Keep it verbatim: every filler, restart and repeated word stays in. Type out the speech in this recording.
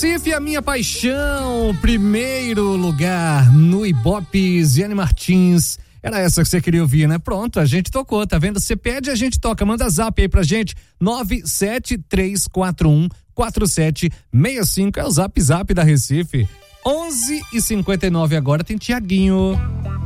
Recife, a minha paixão, primeiro lugar no Ibope, Ziane Martins. Era essa que você queria ouvir, né? Pronto, a gente tocou, tá vendo? Você pede, a gente toca. Manda zap aí pra gente, nove sete três quatro um quatro sete seis cinco, é o zap zap da Recife. onze e cinquenta e nove agora, tem Tiaguinho.